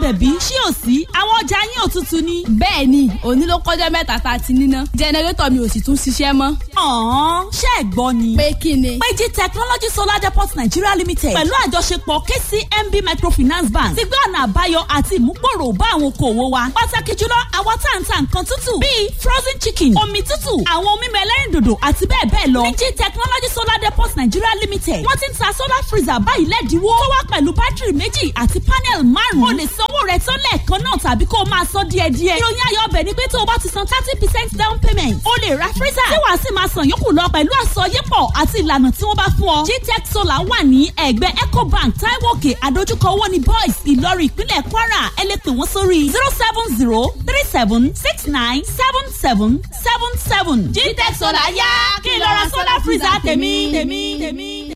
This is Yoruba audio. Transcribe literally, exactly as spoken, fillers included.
àbẹ̀bí ṣí ò sí àwọn ọjà yín ò tutù ni. bẹ́ẹ̀ ni òní ló kọjá mẹ́ta tá a ti níná jẹnẹrétọ̀ mi ò sì tún ṣiṣẹ́ mọ́. ọ̀hún ṣé ẹ̀ gbọ́ ni. pé kí ni. Péjì Technology Solar Depot Nigeria Limited pẹ̀lú àjọṣepọ̀ K C M B Microfinance Bank ti gbé ọ̀nà àbáyọ àti ìmúgbòrò bá àwọn okòwò wa. pàtàkì jùlọ àwọn tá à ń ta nǹkan tútù bíi frozen chicken omi tútù àwọn mímu ẹlẹ́rìndòdò àti bẹ́ẹ̀ bẹ́ẹ̀ lọ. Péjì Technology Solar Depot Nigeria Limited wọ́n ti ń ta solar freezer báyìí lẹ́dínwó tó wá pẹ̀lú bátìrì méjì àti panel márùn-ún. o lè sanwó rẹ̀ tán lẹ́ẹ̀kan náà tàbí kó o máa san díẹ̀díẹ̀. ìròyìn ayọ̀ ọbẹ̀ ni pé tó o bá ti san thirty percent down payment o lè ra freezer tí wàá sì máa san yòókù lọ pẹ̀lú àsọyépọ̀ àti ìlànà tí wọ́n bá fún ọ. Gtech Solar wà ní ẹ̀gbẹ́ Ecobank Taiwo Òkè àdójúkọ owó ní Boys Ìlọrin ìpínlẹ̀ Kwara. ẹ lè pè wọ́n sórí zero seven zero three seven six nine seven seven seven seven. Gtech Solar yá kí n lọ ra solar freezer tèmi tèmi tèmi.